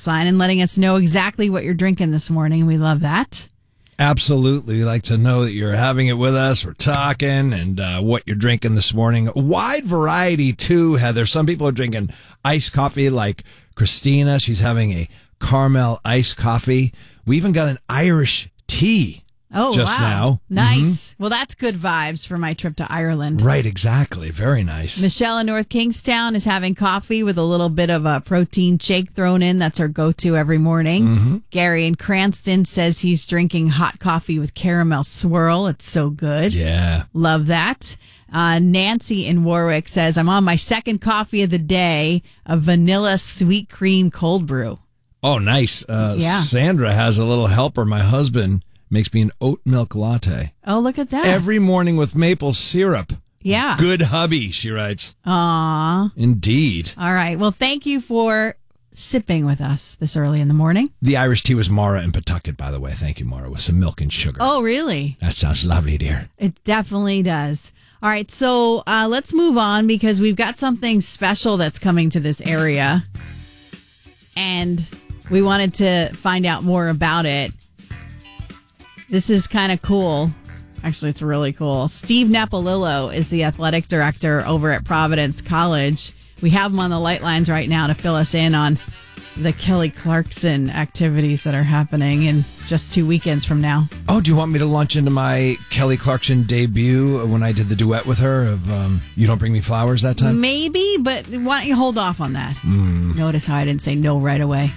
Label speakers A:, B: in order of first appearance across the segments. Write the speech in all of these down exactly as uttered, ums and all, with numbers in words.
A: text line and letting us know exactly what you're drinking this morning. We love that.
B: Absolutely. We like to know that you're having it with us. We're talking and uh, what you're drinking this morning. A wide variety, too, Heather. Some people are drinking iced coffee like Christina. She's having a caramel iced coffee. We even got an Irish tea.
A: Oh,
B: just
A: wow.
B: now.
A: Nice. Mm-hmm. Well, that's good vibes for my trip to Ireland.
B: Right, exactly. Very nice.
A: Michelle in North Kingstown is having coffee with a little bit of a protein shake thrown in. That's her go-to every morning. Mm-hmm. Gary in Cranston says he's drinking hot coffee with caramel swirl. It's so good.
B: Yeah.
A: Love that. Uh, Nancy in Warwick says, I'm on my second coffee of the day, a vanilla sweet cream cold brew.
B: Oh, nice. Uh,
A: yeah.
B: Sandra has a little helper. My husband makes me an oat milk latte.
A: Oh, look at that.
B: Every morning with maple syrup.
A: Yeah.
B: Good hubby, she writes.
A: Aw.
B: Indeed.
A: All right. Well, thank you for sipping with us this early in the morning.
B: The Irish tea was Mara in Pawtucket, by the way. Thank you, Mara, with some milk and sugar.
A: Oh, really?
B: That sounds lovely, dear.
A: It definitely does. All right. So uh, let's move on because we've got something special that's coming to this area. And we wanted to find out more about it. This is kind of cool. Actually, it's really cool. Steve Napolillo is the athletic director over at Providence College. We have him on the light lines right now to fill us in on the Kelly Clarkson activities that are happening in just two weekends from now.
B: Oh, do you want me to launch into my Kelly Clarkson debut when I did the duet with her of um, You Don't Bring Me Flowers that time?
A: Maybe, but why don't you hold off on that?
B: Mm.
A: Notice how I didn't say no right away.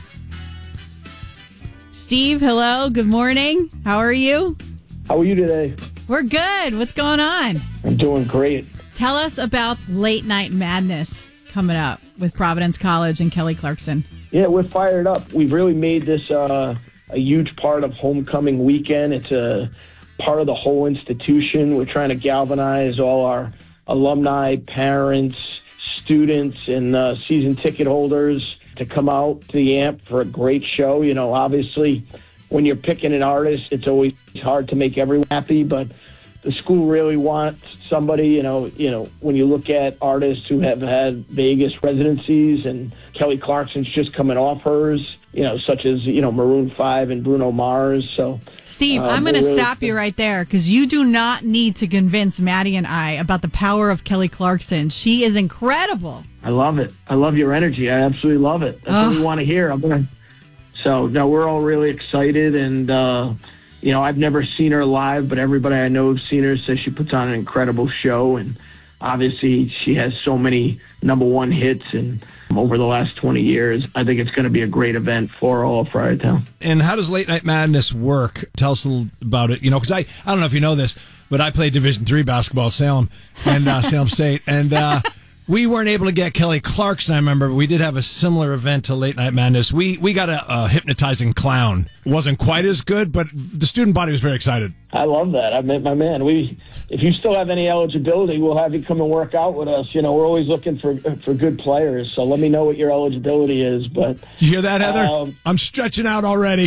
A: Steve, hello. Good morning. How are you?
C: How are you today?
A: We're good. What's going on?
C: I'm doing great.
A: Tell us about Late Night Madness coming up with Providence College and Kelly Clarkson.
C: Yeah, we're fired up. We've really made this uh, a huge part of homecoming weekend. It's a part of the whole institution. We're trying to galvanize all our alumni, parents, students, and uh, season ticket holders to come out to the A M P for a great show. You know, obviously, when you're picking an artist, it's always hard to make everyone happy, but the school really wants somebody, you know, you know, when you look at artists who have had Vegas residencies, and Kelly Clarkson's just coming off hers, you know, such as, you know, Maroon five and Bruno Mars. So,
A: Steve,
C: uh,
A: I'm going to
C: really
A: stop you right there because you do not need to convince Maddie and I about the power of Kelly Clarkson. She is incredible.
C: I love it. I love your energy. I absolutely love it. That's
A: oh.
C: what we want to hear. I'm gonna. So, no, we're all really excited, and, uh, you know, I've never seen her live, but everybody I know who's seen her says she puts on an incredible show, and obviously she has so many number one hits, and over the last twenty years, I think it's going to be a great event for all of Friartown.
B: And how does Late Night Madness work? Tell us a little about it. You know, because I, I don't know if you know this, but I played Division three basketball at Salem and uh, Salem State, and uh, we weren't able to get Kelly Clarkson, I remember, but we did have a similar event to Late Night Madness. We we got a, a hypnotizing clown. It wasn't quite as good, but the student body was very excited.
C: I love that. I met my man. We, if you still have any eligibility, we'll have you come and work out with us. You know, we're always looking for for good players. So let me know what your eligibility is. But
B: you hear that, Heather?
C: Um,
B: I'm stretching out already.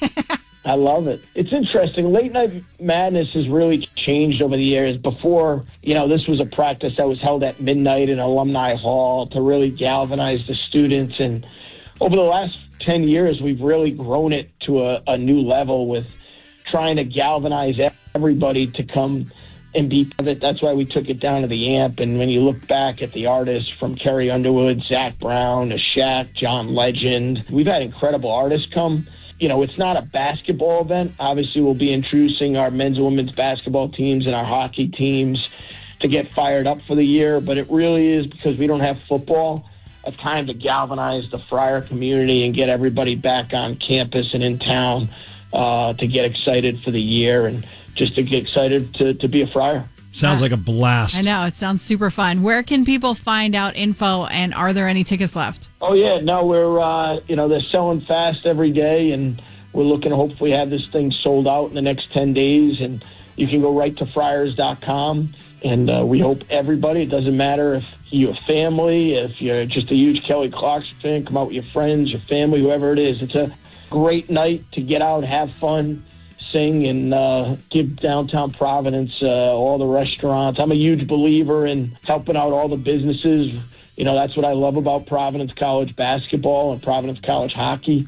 C: I love it. It's interesting. Late Night Madness has really changed over the years. Before, you know, this was a practice that was held at midnight in Alumni Hall to really galvanize the students. And over the last ten years, we've really grown it to a, a new level with trying to galvanize everybody to come and be part of it. That's why we took it down to the A M P. And when you look back at the artists from Carrie Underwood, Zach Brown, to Shaq, John Legend, we've had incredible artists come. You know, it's not a basketball event. Obviously, we'll be introducing our men's and women's basketball teams and our hockey teams to get fired up for the year. But it really is, because we don't have football, a time to galvanize the Friar community and get everybody back on campus and in town uh, to get excited for the year and just to get excited to, to be a Friar.
B: Sounds like a blast.
A: I know. It sounds super fun. Where can people find out info, and are there any tickets left?
C: Oh, yeah. No, we're, uh, you know, they're selling fast every day, and we're looking to hopefully have this thing sold out in the next ten days. And you can go right to friars dot com, and uh, we hope everybody, it doesn't matter if you're a family, if you're just a huge Kelly Clarkson fan, come out with your friends, your family, whoever it is. It's a great night to get out, have fun, sing, and uh, give downtown Providence uh, all the restaurants. I'm a huge believer in helping out all the businesses. You know, that's what I love about Providence College basketball and Providence College hockey.